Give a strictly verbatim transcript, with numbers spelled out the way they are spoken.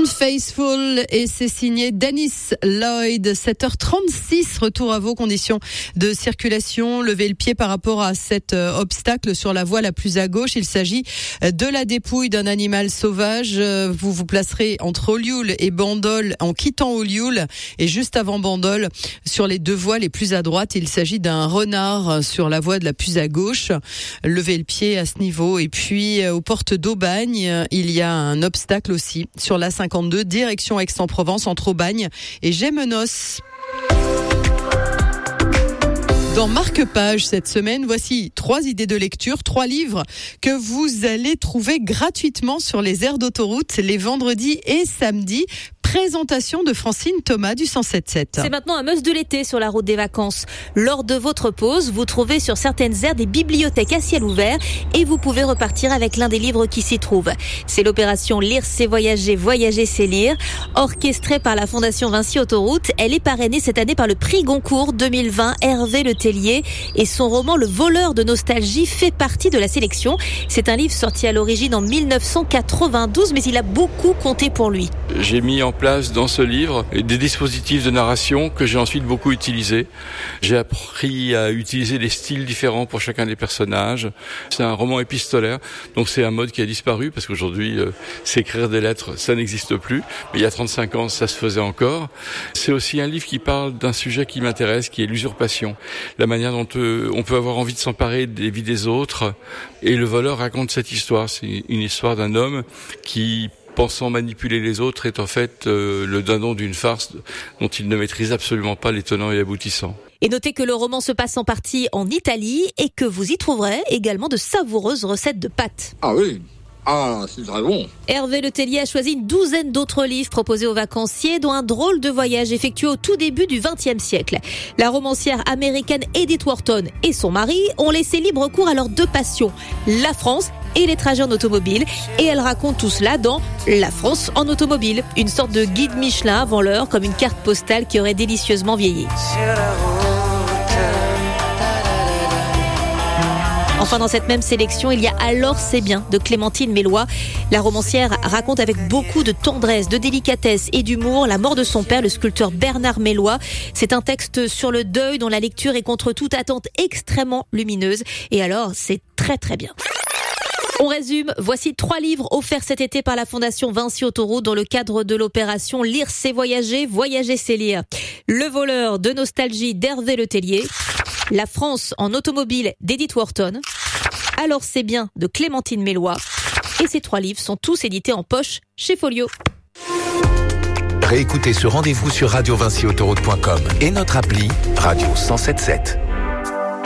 Unfaithful et c'est signé Dennis Lloyd. sept heures trente-six, retour à vos conditions de circulation. Levez le pied par rapport à cet euh, obstacle sur la voie la plus à gauche. Il s'agit de la dépouille d'un animal sauvage. Vous vous placerez entre Olioul et Bandol en quittant Olioul et juste avant Bandol sur les deux voies les plus à droite. Il s'agit d'un renard sur la voie de la plus à gauche. Levez le pied à ce niveau. Et puis aux portes d'Aubagne, il y a un obstacle aussi sur la cinquante-deux, direction Aix-en-Provence, entre Aubagne et Gémenos. Dans Marque-Page cette semaine, voici trois idées de lecture, trois livres que vous allez trouver gratuitement sur les aires d'autoroute les vendredis et samedis. Présentation de Francine Thomas du cent sept sept. C'est maintenant un must de l'été sur la route des vacances. Lors de votre pause, vous trouvez sur certaines aires des bibliothèques à ciel ouvert et vous pouvez repartir avec l'un des livres qui s'y trouvent. C'est l'opération Lire c'est voyager, voyager c'est lire. Orchestrée par la Fondation Vinci Autoroute, elle est parrainée cette année par le prix Goncourt deux mille vingt Hervé Letellier et son roman Le voleur de nostalgie fait partie de la sélection. C'est un livre sorti à l'origine en mille neuf cent quatre-vingt-douze, mais il a beaucoup compté pour lui. J'ai mis en place dans ce livre des dispositifs de narration que j'ai ensuite beaucoup utilisés. J'ai appris à utiliser des styles différents pour chacun des personnages. C'est un roman épistolaire, donc c'est un mode qui a disparu parce qu'aujourd'hui, euh, s'écrire des lettres, ça n'existe plus. Mais il y a trente-cinq ans, ça se faisait encore. C'est aussi un livre qui parle d'un sujet qui m'intéresse, qui est l'usurpation. La manière dont euh, on peut avoir envie de s'emparer des vies des autres. Et le voleur raconte cette histoire. C'est une histoire d'un homme qui, pensant manipuler les autres, est en fait euh, le dindon d'une farce dont il ne maîtrise absolument pas les tenants et aboutissants. Et notez que le roman se passe en partie en Italie et que vous y trouverez également de savoureuses recettes de pâtes. Ah oui, ah c'est très bon. Hervé Letellier a choisi une douzaine d'autres livres proposés aux vacanciers, dont un drôle de voyage effectué au tout début du vingtième siècle. La romancière américaine Edith Wharton et son mari ont laissé libre cours à leurs deux passions, la France et les trajets en automobile. Et elle raconte tout cela dans La France en automobile, une sorte de guide Michelin avant l'heure, comme une carte postale qui aurait délicieusement vieilli. Enfin, dans cette même sélection, il y a Alors c'est bien de Clémentine Mélois. La romancière raconte avec beaucoup de tendresse, de délicatesse et d'humour la mort de son père, le sculpteur Bernard Mélois. C'est un texte sur le deuil dont la lecture est contre toute attente extrêmement lumineuse. Et alors, c'est très très bien. On résume, voici trois livres offerts cet été par la Fondation Vinci Autoroute dans le cadre de l'opération Lire c'est voyager, voyager c'est lire. Le voleur de nostalgie d'Hervé Letellier, La France en automobile d'Edith Wharton, Alors c'est bien de Clémentine Mélois. Et ces trois livres sont tous édités en poche chez Folio. Réécoutez ce rendez-vous sur radio vinci autoroute point com et notre appli Radio cent sept sept.